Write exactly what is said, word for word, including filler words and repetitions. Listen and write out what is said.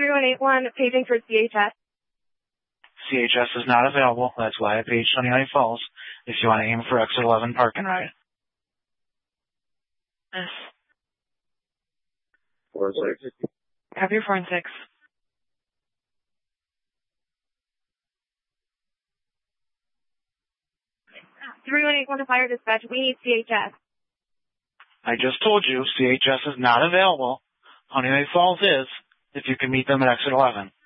three one eight one, paging for C H S. C H S is not available. That's why I paged Honey Lake Falls. If you want to aim for exit eleven, park and ride. Yes. Four and six. Copy four and six. three one eight one to fire dispatch. We need C H S. I just told you C H S is not available. Honey Lake Falls is, if you can meet them at exit eleven.